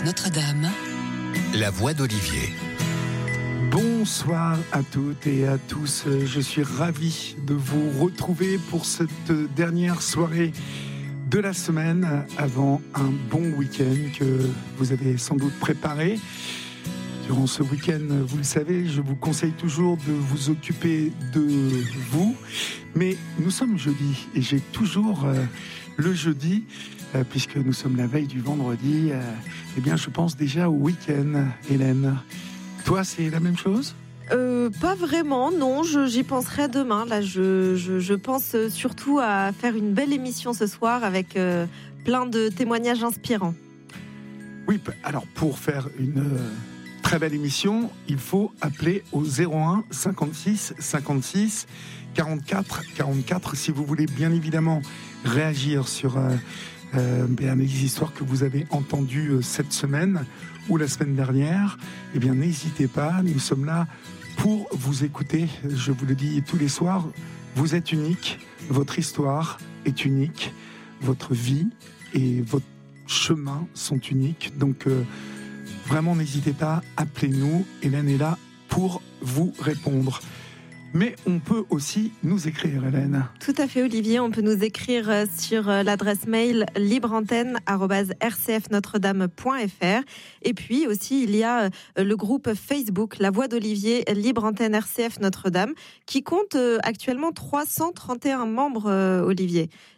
RCF Notre-Dame, la voix d'Olivier. Bonsoir à toutes et à tous. Je suis ravi de vous retrouver pour cette dernière soirée de la semaine avant un bon week-end que vous avez sans doute préparé. Durant ce week-end, vous le savez, je vous conseille toujours de vous occuper de vous. Mais nous sommes jeudi et j'ai toujours le jeudi, puisque nous sommes la veille du vendredi, eh bien je pense déjà au week-end, Hélène. Toi, c'est la même chose ? Pas vraiment, non, j'y penserai demain. Là, je pense surtout à faire une belle émission ce soir avec plein de témoignages inspirants. Oui, alors pour faire une très belle émission, il faut appeler au 01 56 56 44 44 si vous voulez bien évidemment réagir sur les histoires que vous avez entendues cette semaine ou la semaine dernière. Eh bien, n'hésitez pas, nous sommes là pour vous écouter. Je vous le dis tous les soirs, vous êtes unique, votre histoire est unique, votre vie et votre chemin sont uniques. Donc, vraiment, n'hésitez pas, appelez-nous. Hélène est là pour vous répondre. Mais on peut aussi nous écrire, Hélène. Tout à fait, Olivier. On peut nous écrire sur l'adresse mail libreantenne@rcfnotredame.fr. Et puis aussi, il y a le groupe Facebook La Voix d'Olivier Libre Antenne RCF Notre-Dame qui compte actuellement 331 membres, Olivier.